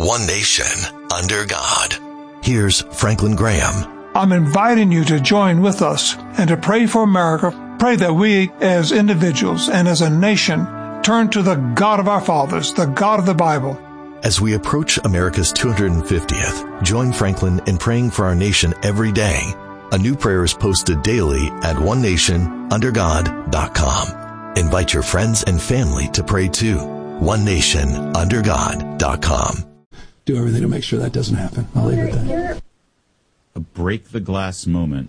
one nation, under God. Here's Franklin Graham. I'm inviting you to join with us and to pray for America. Pray that we as individuals and as a nation turn to the God of our fathers, the God of the Bible. As we approach America's 250th, join Franklin in praying for our nation every day. A new prayer is posted daily at onenationundergod.com. Invite your friends and family to pray too. onenationundergod.com. Do everything to make sure that doesn't happen. I'll leave it at that. A break the glass moment.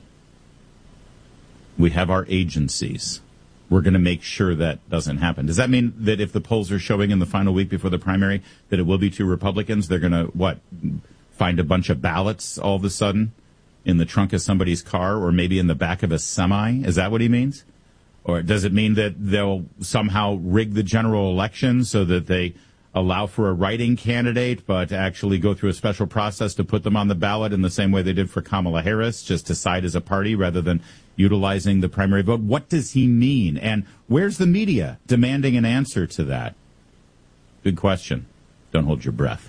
We have our agencies. We're going to make sure that doesn't happen. Does that mean that if the polls are showing in the final week before the primary that it will be two Republicans, they're going to, find a bunch of ballots all of a sudden in the trunk of somebody's car or maybe in the back of a semi? Is that what he means? Or does it mean that they'll somehow rig the general election so that they allow for a writing candidate but actually go through a special process to put them on the ballot in the same way they did for Kamala Harris, just to side as a party rather than utilizing the primary vote? What does he mean? And where's the media demanding an answer to that? Good question. Don't hold your breath.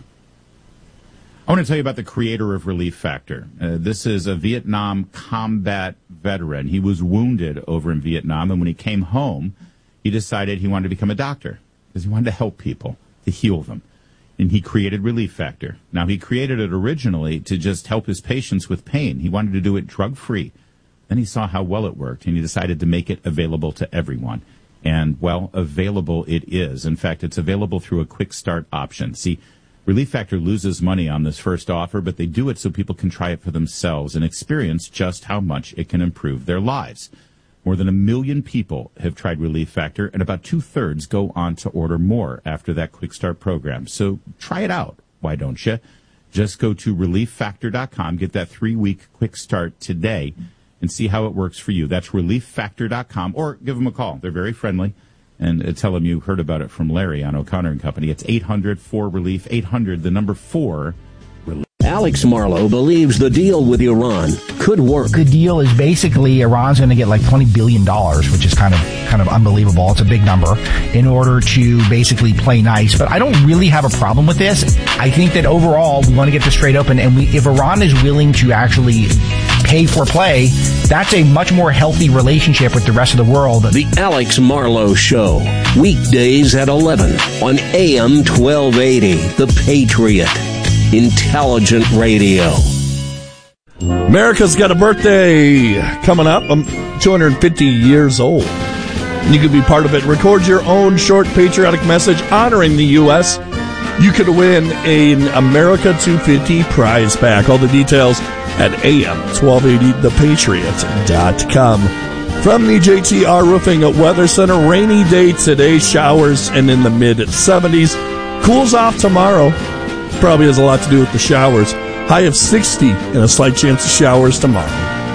I want to tell you about the creator of Relief Factor. This is a Vietnam combat veteran. He was wounded over in Vietnam, and when he came home, he decided he wanted to become a doctor because he wanted to help people, to heal them. And he created Relief Factor. Now, he created it originally to just help his patients with pain. He wanted to do it drug-free. Then he saw how well it worked, and he decided to make it available to everyone. And, well, available it is. In fact, it's available through a quick start option. See, Relief Factor loses money on this first offer, but they do it so people can try it for themselves and experience just how much it can improve their lives. More than 1 million people have tried Relief Factor, and about 2/3 go on to order more after that quick start program. So try it out. Why don't you? Just go to ReliefFactor.com, get that 3-week quick start today, and see how it works for you. That's ReliefFactor.com, or give them a call. They're very friendly. And tell them you heard about it from Larry on O'Connor and Company. It's 800-4-RELIEF, 800-4-RELIEF. Alex Marlow believes the deal with Iran could work. The deal is basically Iran's going to get like $20 billion, which is kind of unbelievable. It's a big number, in order to basically play nice. But I don't really have a problem with this. I think that overall we want to get this straight open, and if Iran is willing to actually pay for play, that's a much more healthy relationship with the rest of the world. The Alex Marlow Show, weekdays at 11 on AM 1280, The Patriot. Intelligent radio. America's got a birthday coming up. I'm 250 years old. You could be part of it. Record your own short patriotic message honoring the U.S. You could win an America 250 prize pack. All the details at am1280thepatriot.com. From the JTR Roofing Weather Center, rainy day today, showers and in the mid-70s. Cools off tomorrow. Probably has a lot to do with the showers. High of 60 and a slight chance of showers tomorrow.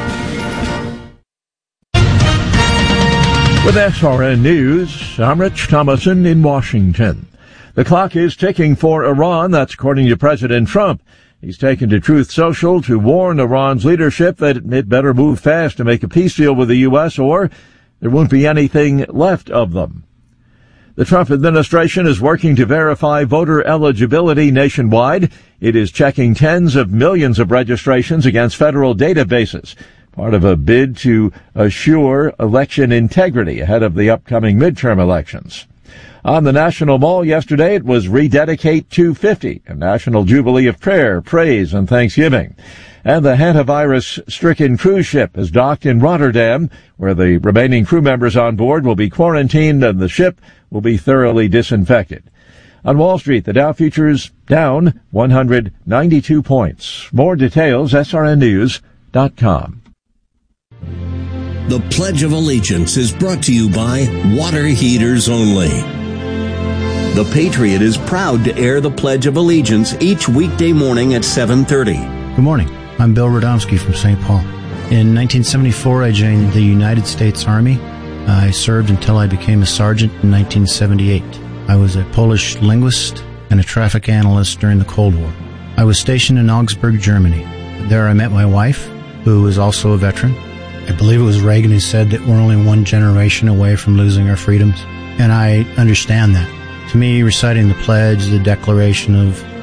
With SRN News, I'm Rich Thomason in Washington. The clock is ticking for Iran. That's according to President Trump. He's taken to Truth Social to warn Iran's leadership that it better move fast to make a peace deal with the U.S. or there won't be anything left of them. The Trump administration is working to verify voter eligibility nationwide. It is checking tens of millions of registrations against federal databases, part of a bid to assure election integrity ahead of the upcoming midterm elections. On the National Mall yesterday, it was Rededicate 250, a national jubilee of prayer, praise, and thanksgiving. And the hantavirus-stricken cruise ship is docked in Rotterdam, where the remaining crew members on board will be quarantined and the ship will be thoroughly disinfected. On Wall Street, the Dow futures down 192 points. More details, srnnews.com. The Pledge of Allegiance is brought to you by Water Heaters Only. The Patriot is proud to air the Pledge of Allegiance each weekday morning at 7:30. Good morning. I'm Bill Radomski from St. Paul. In 1974, I joined the United States Army. I served until I became a sergeant in 1978. I was a Polish linguist and a traffic analyst during the Cold War. I was stationed in Augsburg, Germany. There I met my wife, who was also a veteran. I believe it was Reagan who said that we're only one generation away from losing our freedoms. And I understand that. To me, reciting the pledge, the Declaration of